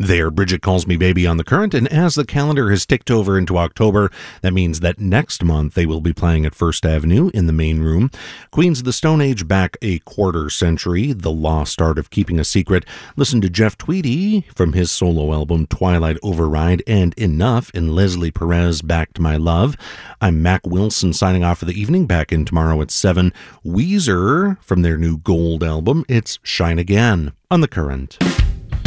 There, Bridget Calls Me Baby on The Current, and as the calendar has ticked over into October, that means that next month they will be playing at First Avenue in the main room. Queens of the Stone Age back a quarter century, The Lost Art of Keeping a Secret. Listen to Jeff Tweedy from his solo album Twilight Override and Enough in Leslie Perez, Back to My Love. I'm Mac Wilson signing off for the evening, back in tomorrow at 7. Weezer from their new Gold album, it's Shine Again on The Current.